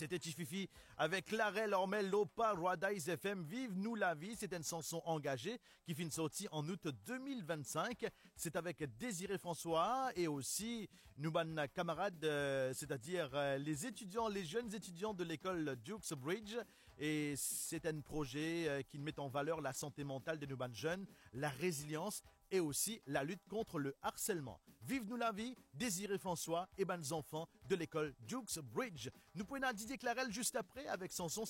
C'était Chififi avec Clarel Ormel Lopa Rwadaïs FM Vive nous la vie. C'est une chanson engagée qui finit sortie en août 2025. C'est avec Désiré François et aussi nos camarades, c'est-à-dire les étudiants, les jeunes étudiants de l'école Dukes Bridge. Et c'est un projet qui met en valeur la santé mentale de nos jeunes, la résilience et aussi la lutte contre le harcèlement. Vive nous la vie, Désiré François et les enfants de l'école Dukes Bridge. Nous pouvons Didier Clarel juste après avec son son